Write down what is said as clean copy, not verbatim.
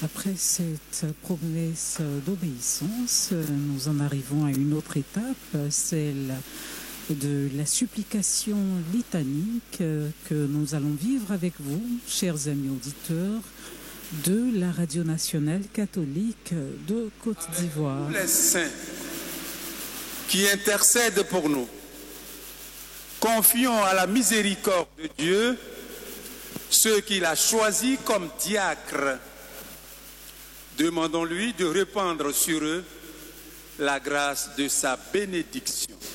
Après cette promesse d'obéissance, nous en arrivons à une autre étape, celle de la supplication litanique que nous allons vivre avec vous, chers amis auditeurs de la Radio Nationale Catholique de Côte d'Ivoire. Les saints qui intercèdent pour nous, confions à la miséricorde de Dieu ceux qu'il a choisis comme diacres. Demandons-lui de répandre sur eux la grâce de sa bénédiction.